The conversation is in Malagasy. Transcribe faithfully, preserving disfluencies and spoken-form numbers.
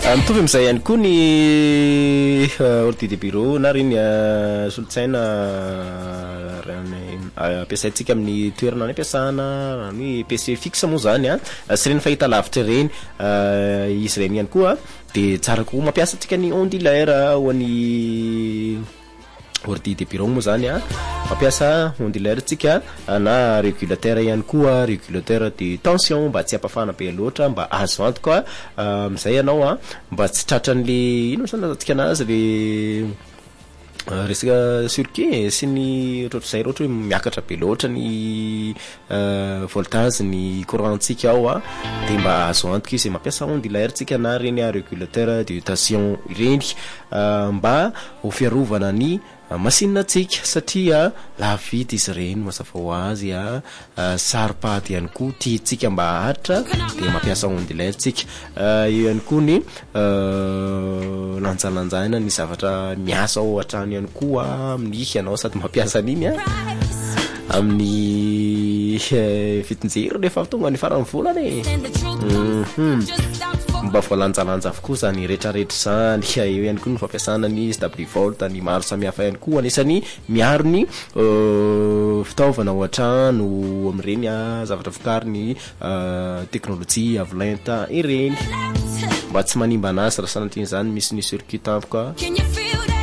mitovy am'izay ihany koa ny ordi de bureau na reny solotsaina ampiasaintsika amin'ny toerana ny ampiasana ny P C fixe moa zany a sy reny fahita lavitra reny izy reny ihany koa de tsara koa mampiasa antsika ny ondulaire ho an'ny ordi de bureau moa zany a mampiasa ondulaire tsika na régulateur ihany koa régulateur de tension mba tsy apafana be loatra mba azo antoka am'izay ianao a mba tsy tratran'le ino sanazantsika anazy le resaka circuit sy ny ohatrohatr'izay rohatra hoe miakatra be loatra ny voltage ny courant-tsika ao a de mba azo antoka izy mampiasa ondulaire tsika na reny régulateur de tension ireny mba ho fiarovana ny masininatsika satria la vita izy reny mazava ho azy a saripady ihany koa tiatsika mba haritra de mampiasa ondulaire tsika io ihany koa ny lanjalanjaina ny zavatra miasa ao hatrany ihany koa amin'ny ianao sady mampiasa an'iny a amin'ny fitonjero rehefa tonga ny farany volana e mba voalanjalanja avokoa zany rehetrarehetra zany eo ihany koa ny fampiasana ny stabilivolt ny maro samihafa ihany koa anisany miaro ny fitaovana ao an-trano amin'ireny a zavatra vokariny teknôlôjia avo lenta ireny mba tsy manimba anazy raha sanatria zany misy ny circuit tampoka